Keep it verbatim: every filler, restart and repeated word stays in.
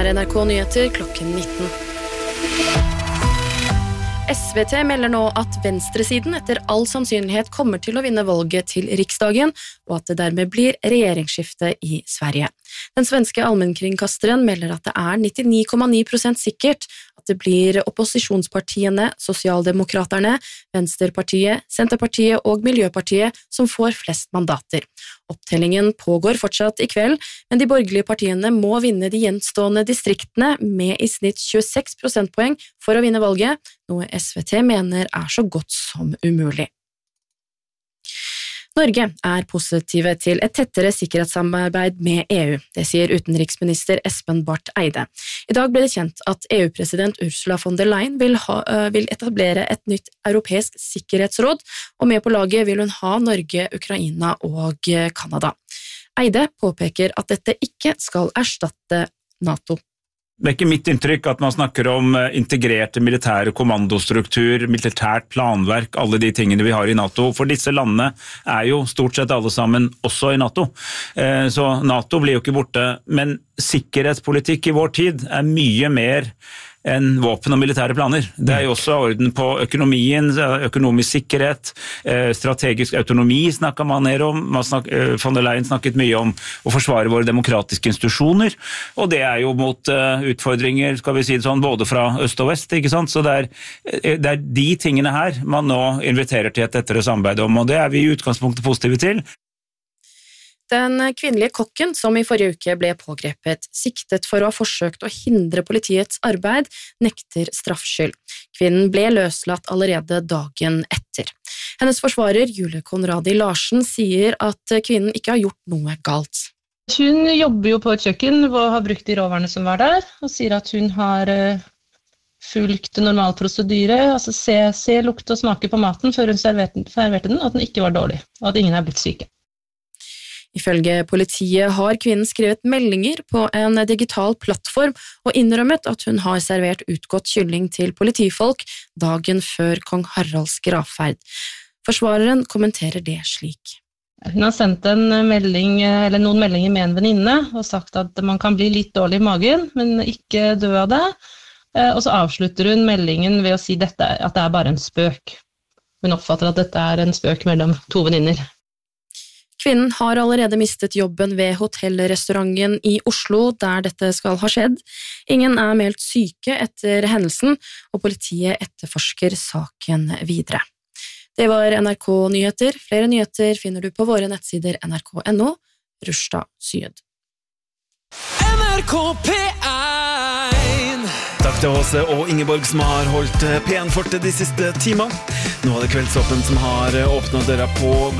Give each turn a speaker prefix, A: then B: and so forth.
A: er N R K Nyheter klokken nitten. S V T melder nå at venstresiden etter all sannsynlighet kommer til å vinne valget til Riksdagen, og at det dermed blir regjeringsskifte i Sverige. Den svenske allmennkringkasteren melder at det er nittini komma ni prosent sikkert at det blir opposisjonspartiene, Socialdemokraterna, Vänsterpartiet, Centerpartiet og Miljöpartiet som får flest mandater. Opptellingen pågår fortsatt i kveld, men de borgerlige partiene må vinne de gjenstående distriktene med i snitt tjueseks prosentpoeng for å vinne valget, noe S V T mener er så godt som umulig. Norge er positive til et tettere sikkerhetssamarbeid med E U, det sier utenriksminister Espen Barth Eide. I dag ble det kjent at E U-president Ursula von der Leyen vil, ha, vil etablere et nytt europeisk sikkerhetsråd, og med på laget vil hun ha Norge, Ukraina og Kanada. Eide påpeker at dette ikke skal erstatte NATO.
B: Det er ikke mitt inntrykk at man snakker om integrerte militære kommandostruktur, militært planverk, alle de tingene vi har i NATO. For disse landene er jo stort sett alle sammen også i NATO. Så NATO blir jo ikke borte, men sikkerhetspolitikk i vår tid er mye mer enn våpen og militære planer. Det er jo også orden på økonomien, økonomisk sikkerhet, strategisk autonomi snakket man ned om. Man snak, von der Leyen snakket mye om å forsvare våre demokratiske institusjoner, og det er jo mot utfordringer, skal vi si det sånn, både fra øst og vest, ikke sant? Så det er, det er de tingene her man nå inviterer til et tettere samarbeid om, og det er vi i utgangspunktet positive til.
A: Den kvinnelige kokken som i forrige uke ble pågrepet, siktet for å ha forsøkt å hindre politiets arbeid, nekter straffskyld. Kvinnen ble løslatt allerede dagen etter. Hennes forsvarer, Julie Konradi Larsen, sier at kvinnen ikke har gjort noe galt.
C: Hun jobber jo på et kjøkken og har brukt de råvarene som var der, og sier at hun har fulgt normal prosedyre, altså se, se, lukte og smake på maten før hun serverte, serverte den, og at den ikke var dårlig, og at ingen er blitt syke.
A: Ifølge politiet har kvinnen skrevet meldinger på en digital plattform og innrømmet at hun har servert utgått kylling til politifolk dagen før kong Haralds gravferd. Forsvareren kommenterer det slik.
C: Hun har sendt en melding, eller noen meldinger med en venninne og sagt at man kan bli litt dårlig i magen, men ikke dø av det. Og så avslutter hun meldingen ved å si dette, at det er bare en spøk. Hun oppfatter at dette er en spøk mellom to venninner.
A: Kvinnen har allerede mistet jobben ved hotellrestauranten i Oslo, der dette skal ha skjedd. Ingen er meldt syke etter hendelsen, og politiet etterforsker saken videre. Det var N R K Nyheter. Flere nyheter finner du på våre nettsider N R K punktum no, Rushda Syed.
D: N R K P én.
E: Takk til Åse og Ingeborg som har holdt P én-fortet de siste timene. Nå er det Kveldsåpen som har åpnet døra på